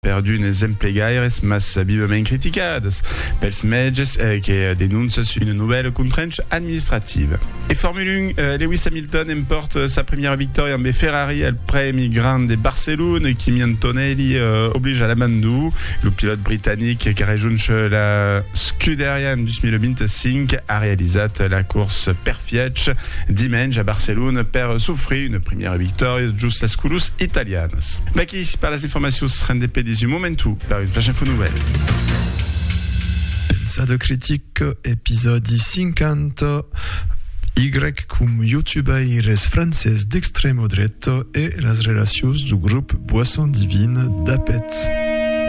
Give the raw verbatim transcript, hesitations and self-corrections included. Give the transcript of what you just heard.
perdu n'esemplegaires mas vivament criticades pels metges eh, que denuncent une nouvelle contrainte administrative. Et Formule un, euh, Lewis Hamilton emporte sa première victoire en Ferrari al Premi Grande de Barcelone qui Antonelli euh, oblige à l'abandon. Le pilote britannique qui rejunge la Scuderia en deux mille vingt-cinq a réalisé la course perfect dimanche à Barcelone per souffrir une première victoire juste les courses italianes. Baki par les informations rendez du momentu par une flash info nouvelle. Pensado critique épisode cinquante. Y cum youtubaires français d'extrême droite et les relations du groupe Boisson Divine d'Apet.